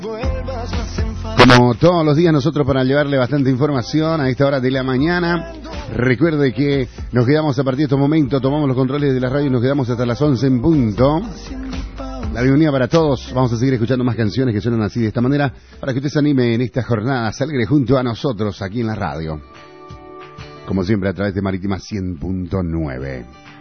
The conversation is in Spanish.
Como todos los días nosotros para llevarle bastante información a esta hora de la mañana. Recuerde que nos quedamos a partir de estos momentos, tomamos los controles de la radio y nos quedamos hasta las 11 en punto. La bienvenida para todos, vamos a seguir escuchando más canciones que suenan así de esta manera para que usted se anime en esta jornada, salga junto a nosotros aquí en la radio. Como siempre a través de Marítima 100.9.